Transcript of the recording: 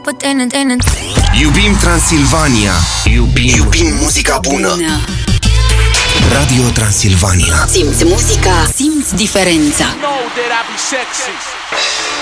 Iubim Transilvania. Iubim muzica bună. Radio Transilvania. Simți muzica, simți diferența.